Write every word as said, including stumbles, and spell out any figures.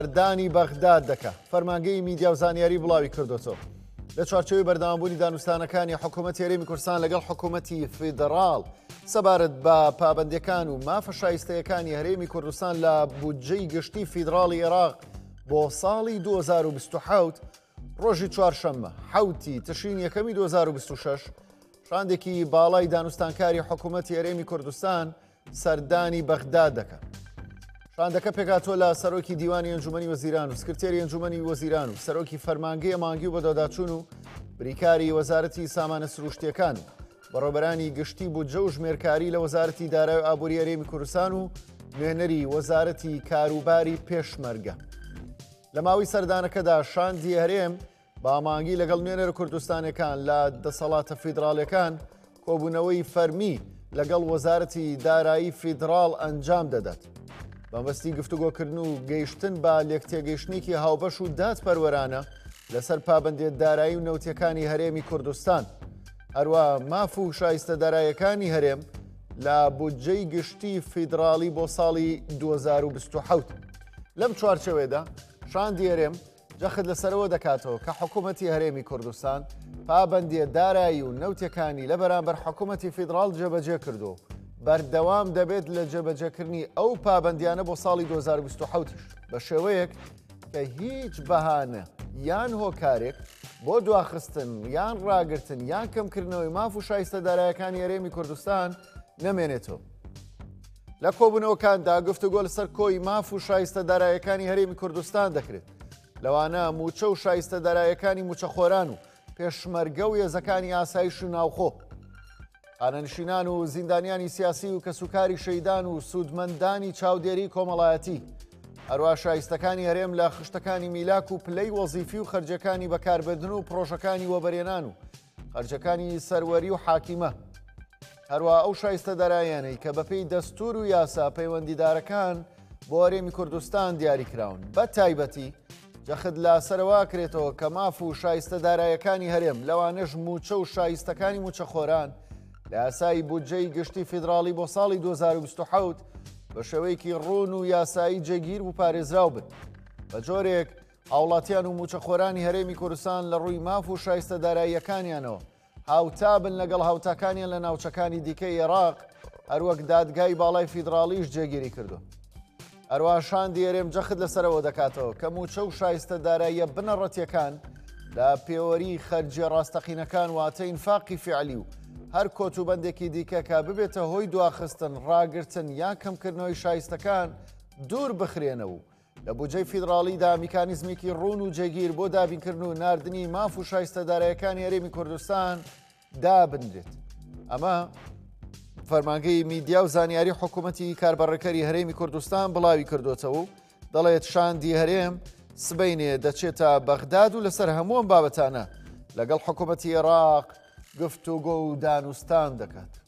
دانی بەغداد دەکات. فەرمانگەی میدیا و زانیاری بڵاوی کردوتەوە لە چوارچێوەی بەردەوامبوونی دانوستانەکانی حکوومەتی هەرێمی کوردستان لەگەڵ حکوومەتی فیدراڵ سەبارەت بە پابەندیەکان و مافە شایستەیەکانی هەرێمی کوردستان لە بودجەی گشتی فیدراڵی عێراق بۆ ساڵی دوو هەزار و بیست و حەوت ڕۆژی چوارشەممە حەوتی تشرین یەکەمی دوو هەزار و بیست و شەش شاندێکی باڵای دانوستانکاری حکوومەتی هەرێمی کوردستان سەردانی بەغداد دەکات. شاندەکە پێکاتۆ لە سەرۆکی دیوانی ئەنجومەنی وەزیران و سکرتێری ئەنجومەنی وەزیران و سەرۆکی فەرمانگەی مانگی و بەدەداچوون و بریکاری وەزارەتی سامانە سروشتیەکان و بەڕێوەبەرانی گشتی بودجە و ژمێرکاری لە وەزارەتی دارایی و ئابووری هەرێمی کوردستان و نوێنەری وەزارەتی کاروباری پێشمەرگە. لە ماوەی سەردانەکەدا شاندی هەرێم با مانگی لەگەڵ نوێنەرە کوردستانەکان لە دەسەڵاتە فیدراڵیەکان کۆبوونەوەی فەرمی لەگەڵ وەزارەتی دارایی فیدراڵ ئەنجام دەدات. بەمبەستی گفتوگۆکردن و گەیشتن بە لێکتێگەیشتنێکی هاوبەش و دادپەروەرانە لەسەر پابەندیە دارایی و نەوتیەکانی هەرێمی کوردستان. هەروە ماف و شایستە داراییەکانی هەرێم لە بودجەی گشتی فیدراڵی بۆ ساڵی دوو هەزار و بیست و حەوت. لەم چوارچەوەیەدا شاندی هەرێم جەخت لەسەرەوە دەکاتەوە کە حکوومەتی هەرێمی کوردستان پابەندیە دارایی و نەوتیەکانی لە بەرامبەر حکوومەتی فیدراڵ جێبەجێ کردو. بەردەوام دەبێت لە جێبەجێکردنی ئەو پابەندیانە بۆ ساڵی دوو هەزار و بیست و حەوتیش بە شێوەیەک کە هیچ بەهانە یان هۆکارێک بۆ دواخستن یان ڕاگرتن یان کەمکردنەوەی ماف و شایستە داراییەکانی هەرێمی کوردستان نەمێنێتەوە. لە کۆبوونەوەکاندا گفتوگۆ لەسەر کۆی ماف و شایستە داراییەکانی هەرێمی کوردستان دەکرێت. لەوانە موچە و شایستە داراییەکانی موچەخۆران و پێشمەرگە و هێزەکانی ئاسایش و ناوخۆ، خانەنشینان و زیندانیانی سیاسی و کەسوکاری شەیدان و سوودمەندانی چاودێری کۆمەڵایەتی، هەروە شایستەکانی هەرێم لە خشتەکانی میلاک و پلەی وەزیفی و خەرجەکانی بەکاربردن و پرۆژەکانی وەبەرێنان و خەرجەکانی سەروەری و حاکیمە، هەروە ئەو شایستە داراییانەی کە بەپێی دەستور و یاسا پەیوەندیدارەکان بۆ هەرێمی کوردستان دیاریکراون. بە تایبەتی جەخت لە سەرەوە کرێتەوە کە ماف و شایستە داراییەکانی هەرێم لەوانەش موچە و شایستەکانی موچەخۆران لە یاسای بودجەی گشتی فیدراڵی بۆ ساڵی دوو هەزار و بیست و حەوت بە شێوەیەکی ڕوون و یاسایی جێگیر و پارێزراو بن. بە جۆرێک هاوڵاتیان و موچەخۆرانی هەرێمی کوردستان لە ڕووی ماف و شایستە داراییەکانیانەوە هاوتا بن لەگەڵ هاوتاکانیان لە ناوچەکانی دیکەی عێراق، هەروەک دادگای باڵای فیدراڵیش جێگیری کردو. هەروە شاندی هەرێم جەخت لەسەرەوە دەکاتەوە کە موچە و شایستە داراییە بنەڕەتیەکان لە پێوەری خەرجیە ڕاستەقینەکان واتە ئینفاقی فیعلی و هەر کۆتوبەندێکی دیکە کە ببێتە هۆی دواخستن، ڕاگرتن یان کەمکردنەوەی شایستەکان دوور بخرێنەوە لە بودجەی فیدراڵیدا میکانیزمێکی ڕوون و جێگیر بۆ دابینکردن و ناردنی ماف و شایستە داراییەکانی هەرێمی کوردستان دابنرێت. ئەمە فەرمانگەی میدیا و زانیاری حکوومەتی کاربەڕەکەری هەرێمی کوردستان بڵاوی کردوتەوە و دەڵێت شاندی هەرێم سبەینێ دەچێتە بەغداد و لەسەر هەموو ئەم بابەتانە لەگەڵ حکوومەتی عێراق گفتوگۆ و دانوستان دەکات.